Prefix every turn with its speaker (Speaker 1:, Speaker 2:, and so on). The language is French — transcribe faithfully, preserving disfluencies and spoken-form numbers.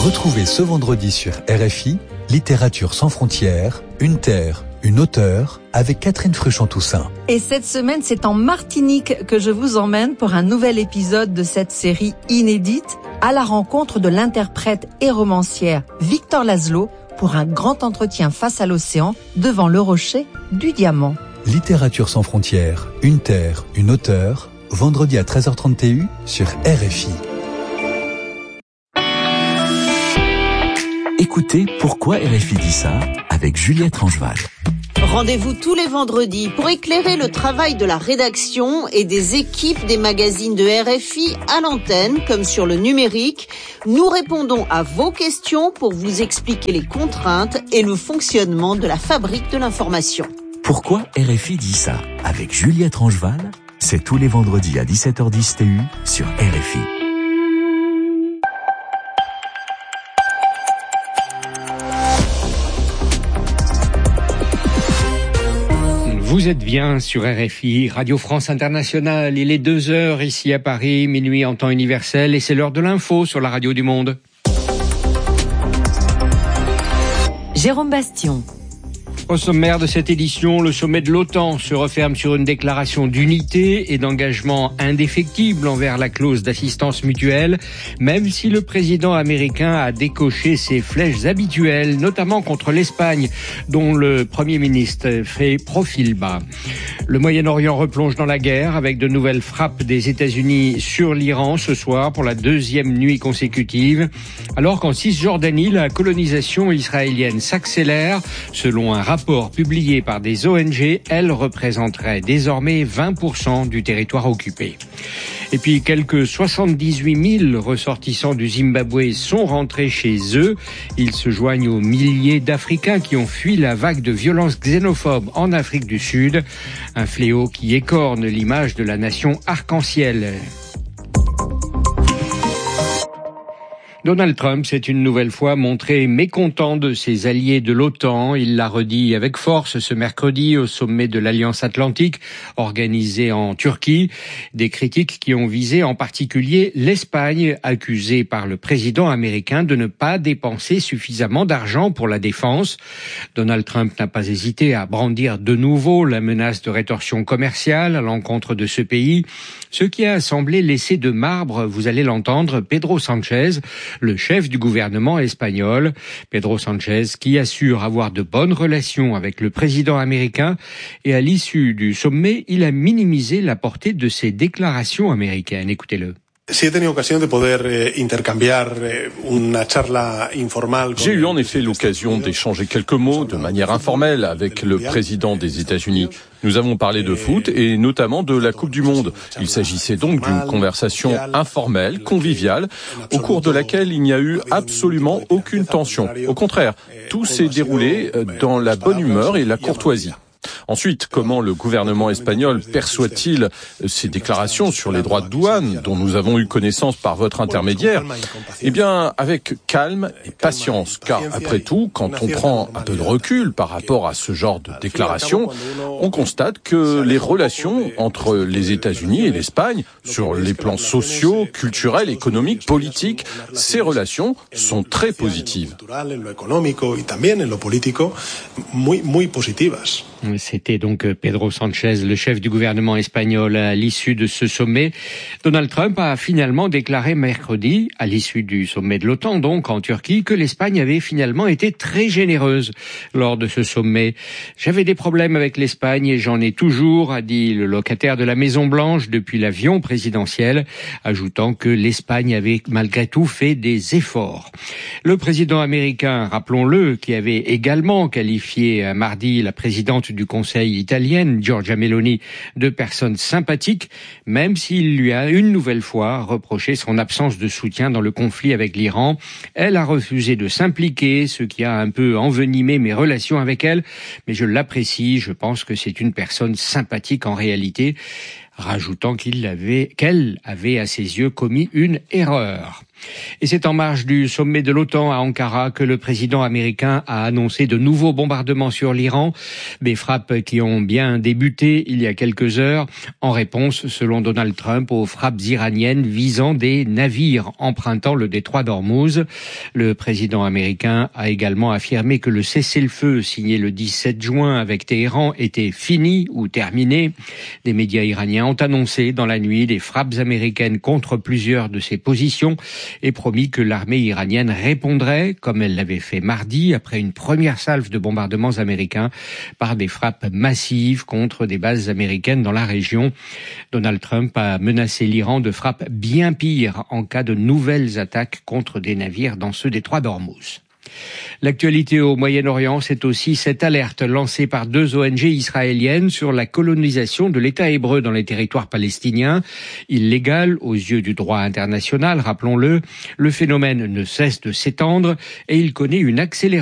Speaker 1: Retrouvez ce vendredi sur R F I, Littérature sans frontières, une terre, une auteure, avec Catherine Fruchon-Toussaint.
Speaker 2: Et cette semaine, c'est en Martinique que je vous emmène pour un nouvel épisode de cette série inédite, à la rencontre de l'interprète et romancière Victor Laszlo pour un grand entretien face à l'océan devant le rocher du Diamant.
Speaker 1: Littérature sans frontières, une terre, une auteure, vendredi à treize heures trente T U sur R F I.
Speaker 3: Écoutez Pourquoi R F I dit ça avec Juliette Rangeval.
Speaker 4: Rendez-vous tous les vendredis pour éclairer le travail de la rédaction et des équipes des magazines de R F I à l'antenne comme sur le numérique. Nous répondons à vos questions pour vous expliquer les contraintes et le fonctionnement de la fabrique de l'information.
Speaker 3: Pourquoi R F I dit ça avec Juliette Rangeval, c'est tous les vendredis à dix-sept heures dix T U sur R F I.
Speaker 5: Vous êtes bien sur R F I, Radio France Internationale. Il est deux heures ici à Paris, minuit en temps universel, et c'est l'heure de l'info sur la radio du monde.
Speaker 2: Jérôme Bastion.
Speaker 5: Au sommaire de cette édition, le sommet de l'OTAN se referme sur une déclaration d'unité et d'engagement indéfectible envers la clause d'assistance mutuelle, même si le président américain a décoché ses flèches habituelles, notamment contre l'Espagne, dont le Premier ministre fait profil bas. Le Moyen-Orient replonge dans la guerre avec de nouvelles frappes des États-Unis sur l'Iran ce soir pour la deuxième nuit consécutive, alors qu'en Cisjordanie, la colonisation israélienne s'accélère. Selon un rapport publié par des O N G, elle représenterait désormais vingt pour cent du territoire occupé. Et puis quelques soixante-dix-huit mille ressortissants du Zimbabwe sont rentrés chez eux. Ils se joignent aux milliers d'Africains qui ont fui la vague de violences xénophobes en Afrique du Sud. Un fléau qui écorne l'image de la nation arc-en-ciel. Donald Trump s'est une nouvelle fois montré mécontent de ses alliés de l'OTAN. Il l'a redit avec force ce mercredi au sommet de l'Alliance Atlantique organisé en Turquie. Des critiques qui ont visé en particulier l'Espagne, accusée par le président américain de ne pas dépenser suffisamment d'argent pour la défense. Donald Trump n'a pas hésité à brandir de nouveau la menace de rétorsion commerciale à l'encontre de ce pays, ce qui a semblé laisser de marbre, vous allez l'entendre, Pedro Sánchez, le chef du gouvernement espagnol. Pedro Sánchez, qui assure avoir de bonnes relations avec le président américain, et à l'issue du sommet, il a minimisé la portée de ses déclarations américaines. Écoutez-le.
Speaker 6: J'ai eu en effet l'occasion d'échanger quelques mots de manière informelle avec le président des États-Unis. Nous avons parlé de foot et notamment de la Coupe du Monde. Il s'agissait donc d'une conversation informelle, conviviale, au cours de laquelle il n'y a eu absolument aucune tension. Au contraire, tout s'est déroulé dans la bonne humeur et la courtoisie. Ensuite, comment le gouvernement espagnol perçoit-il ces déclarations sur les droits de douane dont nous avons eu connaissance par votre intermédiaire? Eh bien, avec calme et patience, car après tout, quand on prend un peu de recul par rapport à ce genre de déclarations, on constate que les relations entre les États-Unis et l'Espagne, sur les plans sociaux, culturels, économiques, politiques, ces relations sont très positives.
Speaker 5: C'était donc Pedro Sánchez, le chef du gouvernement espagnol, à l'issue de ce sommet. Donald Trump a finalement déclaré mercredi, à l'issue du sommet de l'OTAN, donc en Turquie, que l'Espagne avait finalement été très généreuse lors de ce sommet. J'avais des problèmes avec l'Espagne et j'en ai toujours, a dit le locataire de la Maison-Blanche depuis l'avion présidentiel, ajoutant que l'Espagne avait malgré tout fait des efforts. Le président américain, rappelons-le, qui avait également qualifié mardi la présidente du Conseil italienne, Giorgia Meloni, de personne sympathique, même s'il lui a une nouvelle fois reproché son absence de soutien dans le conflit avec l'Iran. Elle a refusé de s'impliquer, ce qui a un peu envenimé mes relations avec elle, mais je l'apprécie, je pense que c'est une personne sympathique en réalité, rajoutant qu'il avait, qu'elle avait à ses yeux commis une erreur. Et c'est en marge du sommet de l'OTAN à Ankara que le président américain a annoncé de nouveaux bombardements sur l'Iran, des frappes qui ont bien débuté il y a quelques heures, en réponse, selon Donald Trump, aux frappes iraniennes visant des navires empruntant le détroit d'Ormuz. Le président américain a également affirmé que le cessez-le-feu signé le dix-sept juin avec Téhéran était fini ou terminé. Des médias iraniens ont annoncé dans la nuit des frappes américaines contre plusieurs de ses positions et promis que l'armée iranienne répondrait, comme elle l'avait fait mardi, après une première salve de bombardements américains, par des frappes massives contre des bases américaines dans la région. Donald Trump a menacé l'Iran de frappes bien pires en cas de nouvelles attaques contre des navires dans ce détroit d'Ormuz. L'actualité au Moyen-Orient, c'est aussi cette alerte lancée par deux O N G israéliennes sur la colonisation de l'État hébreu dans les territoires palestiniens. Illégal aux yeux du droit international, rappelons-le, le phénomène ne cesse de s'étendre et il connaît une accélération